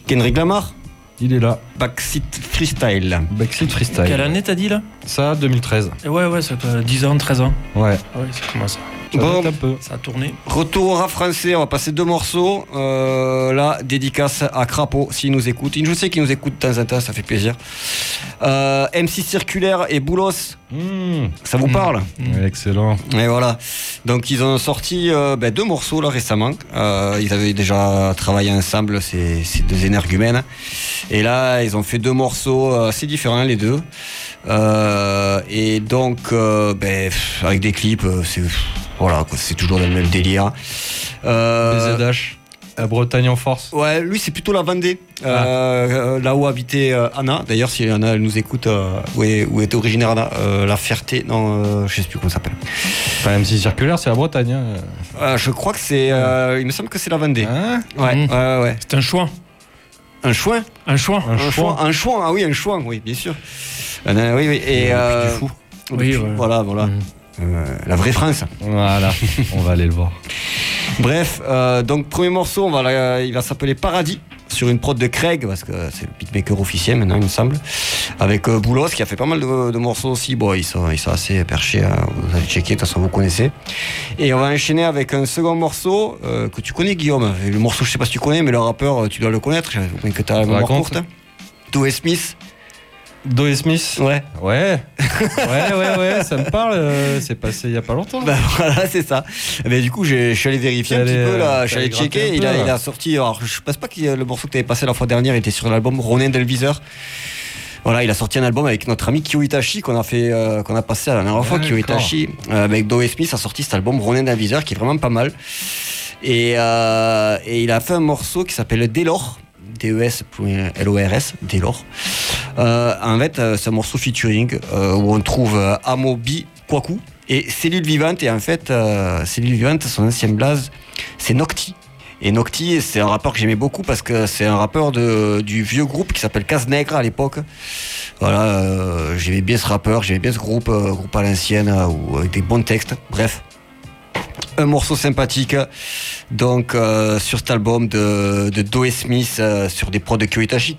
Kendrick Lamar. Il est là. Backseat Freestyle. Backseat Freestyle. Quelle année t'as dit là? Ça, 2013. Et ouais, ça fait 10 ans, 13 ans. Ouais. Ah ouais, ça commence. Ça Bon. date un peu. Ça a tourné. Retour au rap français, on va passer 2 morceaux. Là, dédicace à Crapaud, s'il nous écoute. Je sais qu'il nous écoute de temps en temps, ça fait plaisir. MC Circulaire et Boulos, ça vous parle? Excellent. Et voilà. Donc ils ont sorti 2 morceaux là récemment. Ils avaient déjà travaillé ensemble, ces 2 énergumènes. Et là, ils ont fait 2 morceaux assez différents les deux. Et donc, avec des clips, c'est toujours le même délire. BZH, Bretagne en force. Ouais, lui c'est plutôt la Vendée, là où habitait Anna. D'ailleurs, si Anna elle nous écoute, où est originaire Anna, La Ferté, non, je sais plus comment ça s'appelle. Enfin, MC Circulaire, c'est la Bretagne. Je crois que c'est, il me semble que c'est la Vendée. Hein Ouais. C'est un chouin. Un chouin. Un chouin. Un chouin, ah oui, un chouin, oui, bien sûr. Oui, et du fou. Oui, voilà. La vraie France. Voilà, on va aller le voir. Bref, donc premier morceau, il va s'appeler Paradis, sur une prod de Craig, parce que c'est le beatmaker officiel maintenant, il me semble, avec Boulos qui a fait pas mal de morceaux aussi. Bon, ils sont assez perchés, hein, vous allez checker, de toute façon vous connaissez. Et on va enchaîner avec un second morceau que tu connais, Guillaume. Et le morceau, je sais pas si tu connais, mais le rappeur, tu dois le connaître, je sais que tu as la mémoire courte. Doe Smith. Doe Smith. Ouais, ça me parle, c'est passé il y a pas longtemps. Bah voilà, c'est ça. Mais du coup, je suis allé vérifier un petit peu là, je suis allé checker. Il a sorti. Alors, je pense pas que le morceau que tu avais passé la fois dernière était sur l'album Ronin Del Viseur. Voilà, il a sorti un album avec notre ami Kyo Itachi qu'on a passé la dernière fois. Kyo Itachi avec Doe Smith a sorti cet album Ronin Del Viseur qui est vraiment pas mal. Et il a fait un morceau qui s'appelle Delors. DES.LORS, Delors. En fait, c'est un morceau featuring où on trouve Amobi Kwaku et Cellule Vivante. Et en fait, Cellule Vivante, son ancien blaze, c'est Nocti. Et Nocti, c'est un rappeur que j'aimais beaucoup parce que c'est un rappeur du vieux groupe qui s'appelle Case Nègre à l'époque. Voilà, j'aimais bien ce rappeur, j'aimais bien ce groupe à l'ancienne, avec des bons textes. Bref. Un morceau sympathique donc sur cet album de Doe Smith sur des prods de Kyo Itachi